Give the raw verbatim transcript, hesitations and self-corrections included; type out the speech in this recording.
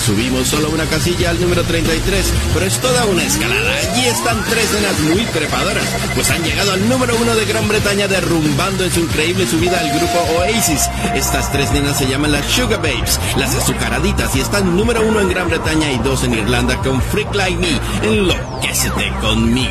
Subimos solo una casilla al número treinta y tres, pero es toda una escalada. Allí están tres nenas muy trepadoras, pues han llegado al número uno de Gran Bretaña derrumbando en su increíble subida al grupo Oasis. Estas tres nenas se llaman las Sugar Babes, las azucaraditas, y están número uno en Gran Bretaña y dos en Irlanda con Freak Like Me, Enloquécete conmigo.